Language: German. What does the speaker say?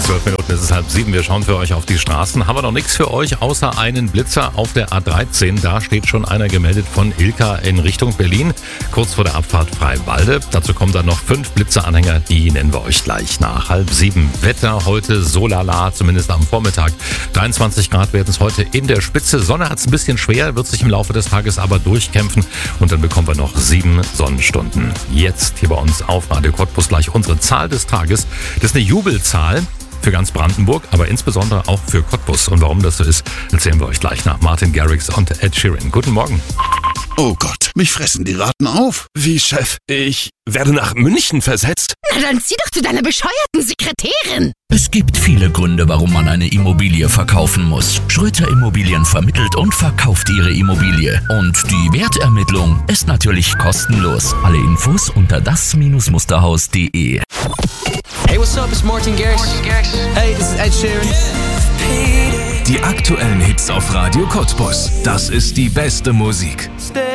12 Minuten ist es 6:30. Wir schauen für euch auf die Straßen. Haben wir noch nichts für euch, außer einen Blitzer auf der A13. Da steht schon einer gemeldet von Ilka in Richtung Berlin, kurz vor der Abfahrt Freiwalde. Dazu kommen dann noch 5 Blitzeranhänger, die nennen wir euch gleich nach 6:30. Wetter heute so lala, zumindest am Vormittag. 23 Grad werden es heute in der Spitze. Sonne hat es ein bisschen schwer, wird sich im Laufe des Tages aber durchkämpfen. Und dann bekommen wir noch 7 Sonnenstunden. Jetzt hier bei uns auf Radio Cottbus gleich unsere Zahl des Tages. Das ist eine Jubelzahl für ganz Brandenburg, aber insbesondere auch für Cottbus. Und warum das so ist, erzählen wir euch gleich nach Martin Garrix und Ed Sheeran. Guten Morgen. Oh Gott, mich fressen die Ratten auf. Wie, Chef? Ich werde nach München versetzt? Na dann zieh doch zu deiner bescheuerten Sekretärin. Es gibt viele Gründe, warum man eine Immobilie verkaufen muss. Schröter Immobilien vermittelt und verkauft ihre Immobilie. Und die Wertermittlung ist natürlich kostenlos. Alle Infos unter das-musterhaus.de. Hey, what's up? It's Martin Garrix. Hey, this is Ed Sheeran. Die aktuellen Hits auf Radio Cottbus. Das ist die beste Musik.